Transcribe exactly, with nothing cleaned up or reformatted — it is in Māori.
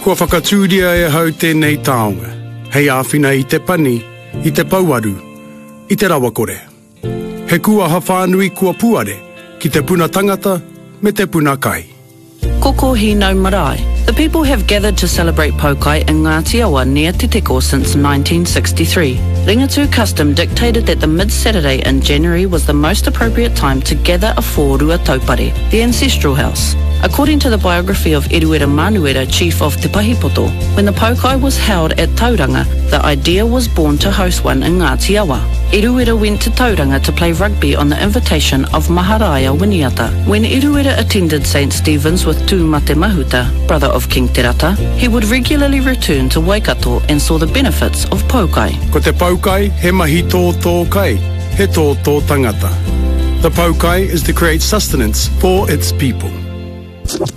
Kua whakatūria e hau tēnei taonga. Hei āwhina i te pani, i te pauaru, i te rawakore. He kua hawhanui kua puare, ki te puna tangata, me te puna kai. Koko hino marae. The people have gathered to celebrate Pokai in Ngāti Awa near Te Teko since nineteen sixty-three. Ringatu custom dictated that the mid-Saturday in January was the most appropriate time to gather a fōrua taupare, the ancestral house. According to the biography of Eruera Manuera, chief of Te Pahipoto, when the Pokai was held at Tauranga, the idea was born to host one in Ngāti Awa. Eruera went to Tauranga to play rugby on the invitation of Maharaja Winiata. When Eruera attended Saint Stephen's with Tū Mate Mahuta, brother of King Te Rata, he would regularly return to Waikato and saw the benefits of Pokai. Ko te Pokai, he mahi tō tō kai, he tō tō tangata. The Pokai is to create sustenance for its people.